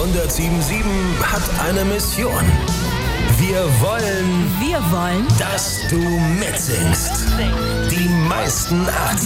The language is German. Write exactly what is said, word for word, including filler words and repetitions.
hundertsieben Komma sieben hat eine Mission. Wir wollen, Wir wollen, dass du mitsingst. Die meisten achtziger